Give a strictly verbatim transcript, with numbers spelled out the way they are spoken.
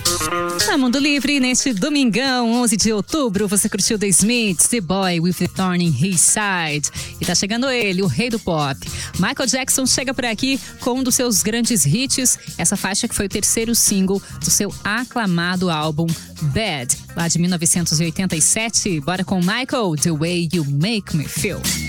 Na Mundo Livre, neste domingão, onze de outubro, você curtiu The Smiths, The Boy with the Thorn in His Side. E tá chegando ele, o rei do pop. Michael Jackson chega por aqui com um dos seus grandes hits, essa faixa que foi o terceiro single do seu aclamado álbum Bad, lá de mil novecentos e oitenta e sete. Bora com Michael, The Way You Make Me Feel.